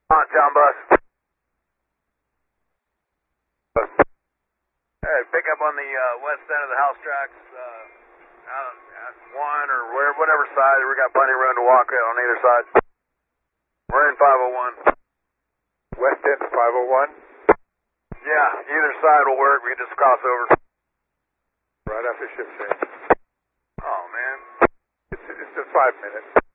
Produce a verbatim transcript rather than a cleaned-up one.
On, John Bus. Bus. Hey, pick up on the uh, west end of the house tracks, uh, out, at one or where, whatever side. We got plenty of room to walk on either side. We're in five oh one. West end five oh one? Yeah, either side will work. We can just cross over. Right after shift change. Oh, man. It's, it's in five minutes.